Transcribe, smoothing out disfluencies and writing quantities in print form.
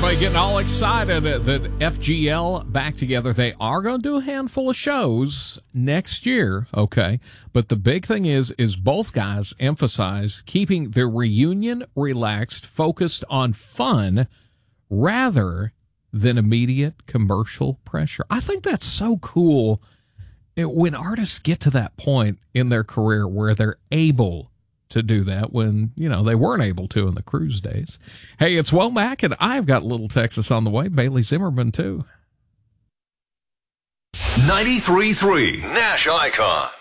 Everybody getting all excited that FGL back together. They are going to do a handful of shows next year, okay? But the big thing is both guys emphasize keeping their reunion relaxed, focused on fun, rather than immediate commercial pressure. I think that's so cool when artists get to that point in their career where they're able to do that when, they weren't able to in the cruise days. Hey, it's Womack, and I've got Little Texas on the way. Bailey Zimmerman, too. 93.3 Nash Icon.